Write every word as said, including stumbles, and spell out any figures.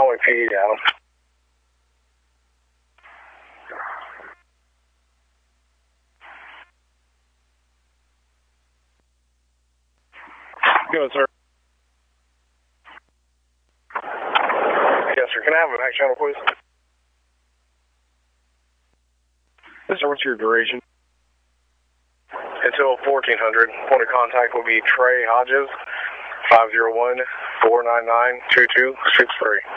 Following P E down. Good, sir. Yes, sir. Can I have a back channel, please? Yes, sir. What's your duration? Until fourteen hundred. Point of contact will be Trey Hodges, five zero one, four nine nine, two two six three.